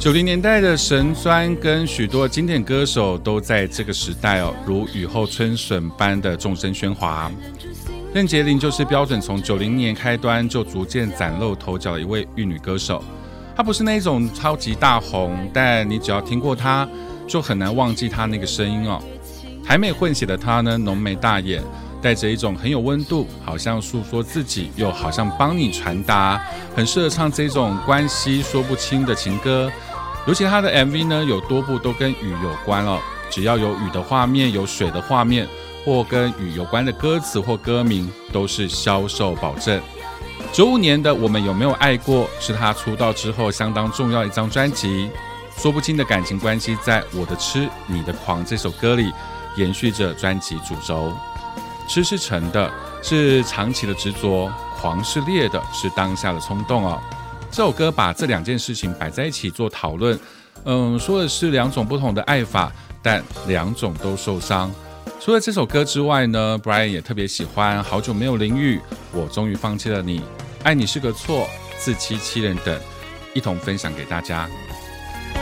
90年代的神专跟许多经典歌手都在这个时代如雨后春笋般的众声喧哗。任洁玲就是标准从90年开端就逐渐崭露头角的一位玉女歌手。她不是那种超级大红，但你只要听过她，就很难忘记她那个声音台美混血的她呢，浓眉大眼，带着一种很有温度，好像诉说自己，又好像帮你传达，很适合唱这种关系说不清的情歌。尤其他的 MV 呢，有多部都跟雨有关只要有雨的画面，有水的画面，或跟雨有关的歌词或歌名，都是销售保证。95年的《我们有没有爱过》是他出道之后相当重要的一张专辑，说不清的感情关系在我的痴你的狂这首歌里延续着专辑主轴。痴是沉的，是长期的执着；狂是烈的，是当下的冲动这首歌把这两件事情摆在一起做讨论，说的是两种不同的爱法，但两种都受伤。除了这首歌之外呢 ，Brian 也特别喜欢《好久没有淋雨》、《我终于放弃了你》、《爱你是个错》、《自欺欺人》等，一同分享给大家。